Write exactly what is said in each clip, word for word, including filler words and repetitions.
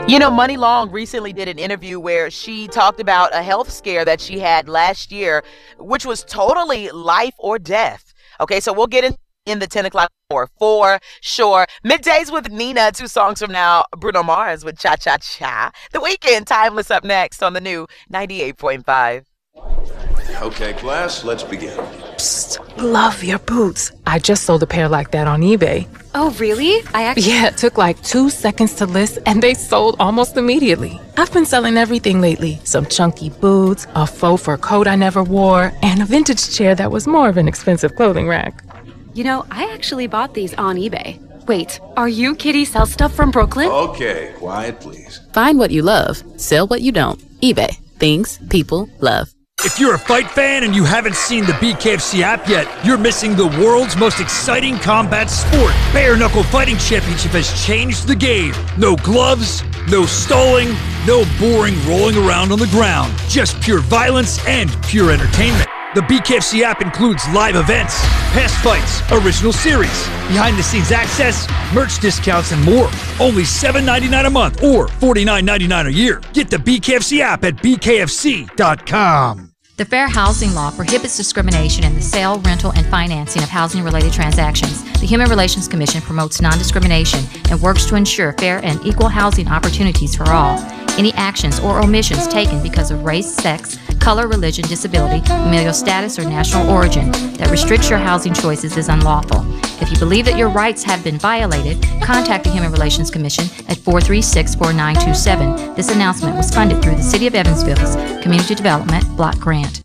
You know, Money Long recently did an interview where she talked about a health scare that she had last year, which was totally life or death. Okay, so we'll get in, in the ten o'clock hour for sure. Middays with Nina, two songs from now. Bruno Mars with Cha Cha Cha. The Weekend, Timeless up next on the new ninety-eight point five. Okay, class, let's begin. Psst, love your boots. I just sold a pair like that on eBay. Oh, really? I actually... Yeah, it took like two seconds to list, and they sold almost immediately. I've been selling everything lately. Some chunky boots, a faux fur coat I never wore, and a vintage chair that was more of an expensive clothing rack. You know, I actually bought these on eBay. Wait, are you Kitty Sell Stuff from Brooklyn? Okay, quiet, please. Find what you love, sell what you don't. eBay. Things people love. If you're a fight fan and you haven't seen the B K F C app yet, you're missing the world's most exciting combat sport. Bare Knuckle Fighting Championship has changed the game. No gloves, no stalling, no boring rolling around on the ground. Just pure violence and pure entertainment. The B K F C app includes live events, past fights, original series, behind-the-scenes access, merch discounts, and more. Only seven ninety-nine a month or forty-nine ninety-nine a year. Get the B K F C app at B K F C dot com. The Fair Housing Law prohibits discrimination in the sale, rental, and financing of housing-related transactions. The Human Relations Commission promotes non-discrimination and works to ensure fair and equal housing opportunities for all. Any actions or omissions taken because of race, sex, color, religion, disability, familial status, or national origin that restricts your housing choices is unlawful. If you believe that your rights have been violated, contact the Human Relations Commission at four three six, four nine two seven. This announcement was funded through the City of Evansville's Community Development Block Grant.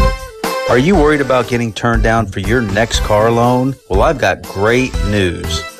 Are you worried about getting turned down for your next car loan? Well, I've got great news.